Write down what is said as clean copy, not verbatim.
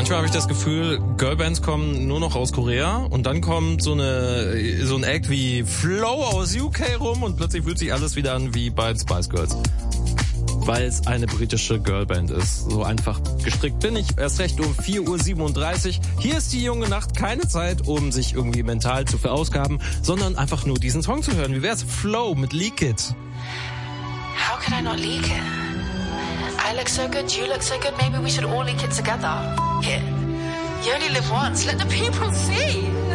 Manchmal habe ich das Gefühl, Girlbands kommen nur noch aus Korea und dann kommt so ein Act wie Flow aus UK rum und plötzlich fühlt sich alles wieder an wie bei Spice Girls. Weil es eine britische Girlband ist. So einfach gestrickt bin ich. Erst recht um 4:37 Uhr. Hier ist die junge Nacht. Keine Zeit, um sich irgendwie mental zu verausgaben, sondern einfach nur diesen Song zu hören. Wie wär's? Flow mit Leak It. How could I not leak it? I look so good, you look so good, maybe we should all leak it together. Here. You only live once, let the people see.